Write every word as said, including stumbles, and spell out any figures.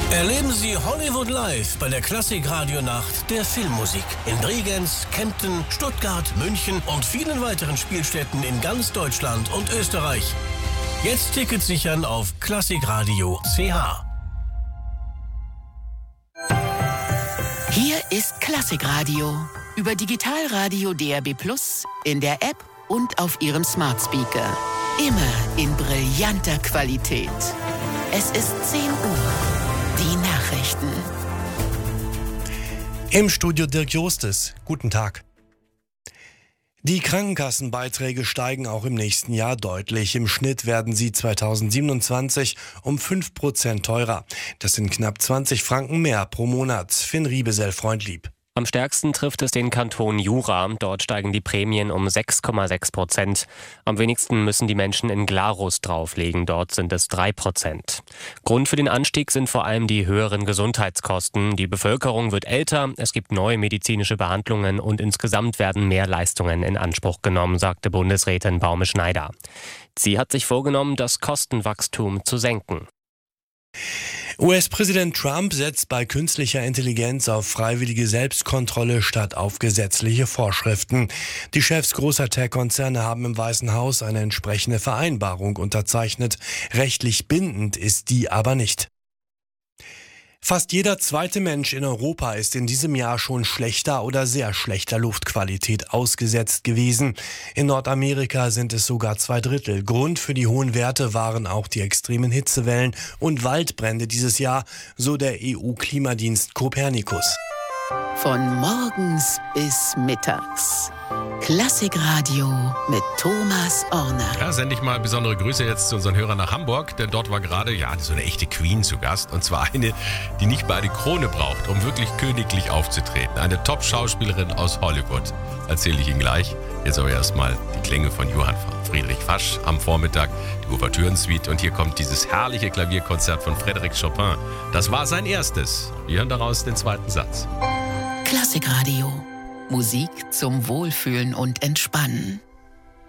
Erleben Sie Hollywood Live bei der Klassik-Radio-Nacht der Filmmusik in Bregenz, Kempten, Stuttgart, München und vielen weiteren Spielstätten in ganz Deutschland und Österreich. Jetzt Tickets sichern auf Klassikradio Punkt c h. Hier ist Klassikradio über Digitalradio D A B plus, in der App und auf Ihrem Smart Speaker. Immer in brillanter Qualität. Es ist zehn Uhr. Die Nachrichten. Im Studio Dirk Jostes. Guten Tag. Die Krankenkassenbeiträge steigen auch im nächsten Jahr deutlich. Im Schnitt werden sie zweitausendsiebenundzwanzig um fünf Prozent teurer. Das sind knapp zwanzig Franken mehr pro Monat. Finn Riebesell-Freundlieb. Am stärksten trifft es den Kanton Jura. Dort steigen die Prämien um sechs Komma sechs Prozent. Am wenigsten müssen die Menschen in Glarus drauflegen. Dort sind es drei Prozent. Grund für den Anstieg sind vor allem die höheren Gesundheitskosten. Die Bevölkerung wird älter, es gibt neue medizinische Behandlungen und insgesamt werden mehr Leistungen in Anspruch genommen, sagte Bundesrätin Baume-Schneider. Sie hat sich vorgenommen, das Kostenwachstum zu senken. U S-Präsident Trump setzt bei künstlicher Intelligenz auf freiwillige Selbstkontrolle statt auf gesetzliche Vorschriften. Die Chefs großer Tech-Konzerne haben im Weißen Haus eine entsprechende Vereinbarung unterzeichnet. Rechtlich bindend ist die aber nicht. Fast jeder zweite Mensch in Europa ist in diesem Jahr schon schlechter oder sehr schlechter Luftqualität ausgesetzt gewesen. In Nordamerika sind es sogar zwei Drittel. Grund für die hohen Werte waren auch die extremen Hitzewellen und Waldbrände dieses Jahr, so der E U-Klimadienst Copernicus. Von morgens bis mittags. Klassikradio mit Thomas Orner. Ja, sende ich mal besondere Grüße jetzt zu unseren Hörern nach Hamburg, denn dort war gerade ja so eine echte Queen zu Gast. Und zwar eine, die nicht mal die Krone braucht, um wirklich königlich aufzutreten. Eine Top-Schauspielerin aus Hollywood. Erzähle ich Ihnen gleich. Jetzt aber erstmal die Klänge von Johann Friedrich Fasch am Vormittag, die Ouvertüren-Suite. Und hier kommt dieses herrliche Klavierkonzert von Frédéric Chopin. Das war sein erstes. Wir hören daraus den zweiten Satz. Klassikradio. Musik zum Wohlfühlen und Entspannen.